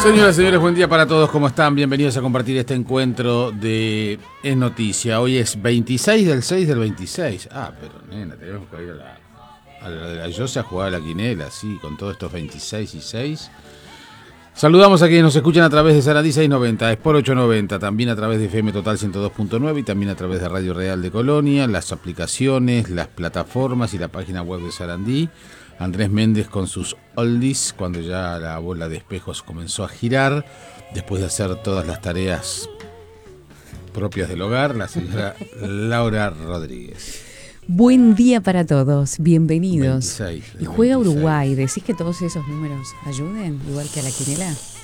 Señoras y señores, buen día para todos. ¿Cómo están? Bienvenidos a compartir este encuentro de Es Noticia. Hoy es 26 del 6 del 26. Pero nena, tenemos que ir a la Yosa a jugar a la quinela, sí, con todos estos 26 y 6. Saludamos a quienes nos escuchan a través de Sarandí 690, Sport 890, también a través de FM Total 102.9 y también a través de Radio Real de Colonia, las aplicaciones, las plataformas y la página web de Sarandí. Andrés Méndez con sus oldies, cuando ya la bola de espejos comenzó a girar, después de hacer todas las tareas propias del hogar, la señora Laura Rodríguez. Buen día para todos, bienvenidos. 26, y juega 26. Uruguay, ¿decís que todos esos números ayuden, igual que a la quinela?